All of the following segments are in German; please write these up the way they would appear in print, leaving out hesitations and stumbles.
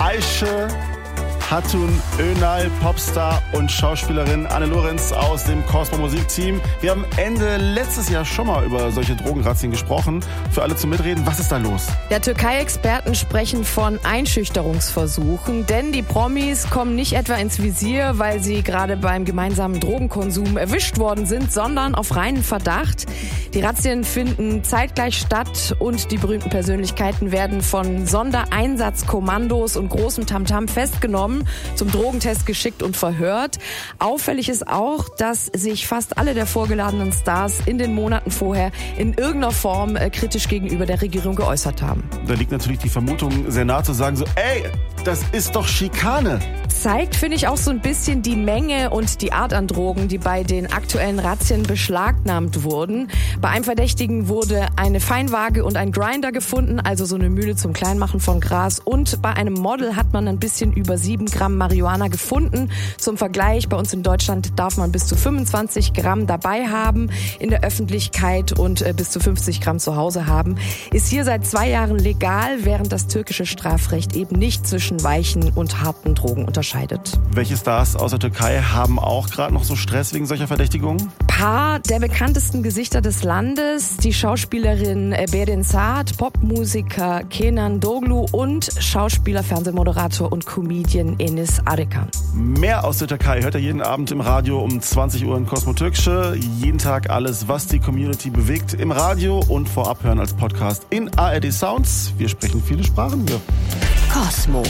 Ayşe Hatun Önal, Popstar und Schauspielerin Anne Lorenz aus dem Cosmo Musikteam. Wir haben Ende letztes Jahr schon mal über solche Drogenrazzien gesprochen. Für alle zum Mitreden, was ist da los? Ja, Türkei-Experten sprechen von Einschüchterungsversuchen, denn die Promis kommen nicht etwa ins Visier, weil sie gerade beim gemeinsamen Drogenkonsum erwischt worden sind, sondern auf reinen Verdacht. Die Razzien finden zeitgleich statt und die berühmten Persönlichkeiten werden von Sondereinsatzkommandos und großem Tamtam festgenommen, zum Drogentest geschickt und verhört. Auffällig ist auch, dass sich fast alle der vorgeladenen Stars in den Monaten vorher in irgendeiner Form kritisch gegenüber der Regierung geäußert haben. Da liegt natürlich die Vermutung sehr nah zu sagen, so, ey, das ist doch Schikane. Zeigt, finde ich, auch so ein bisschen die Menge und die Art an Drogen, die bei den aktuellen Razzien beschlagnahmt wurden. Bei einem Verdächtigen wurde eine Feinwaage und ein Grinder gefunden, also so eine Mühle zum Kleinmachen von Gras. Und bei einem Model hat man ein bisschen über 7 Gramm Marihuana gefunden. Zum Vergleich, bei uns in Deutschland darf man bis zu 25 Gramm dabei haben in der Öffentlichkeit und bis zu 50 Gramm zu Hause haben. Ist hier seit 2 Jahren legal, während das türkische Strafrecht eben nicht zwischen weichen und harten Drogen unterscheidet. Welche Stars aus der Türkei haben auch gerade noch so Stress wegen solcher Verdächtigungen? Paar der bekanntesten Gesichter des Landes, die Schauspielerin Berin Saat, Popmusiker Kenan Doğulu und Schauspieler, Fernsehmoderator und Comedian Enis Arıkan. Mehr aus der Türkei hört ihr jeden Abend im Radio um 20 Uhr in Cosmo Türkische. Jeden Tag alles, was die Community bewegt, im Radio und vorab hören als Podcast in ARD Sounds. Wir sprechen viele Sprachen hier. Cosmo.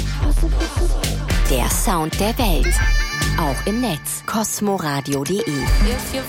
Der Sound der Welt. Auch im Netz. cosmoradio.de.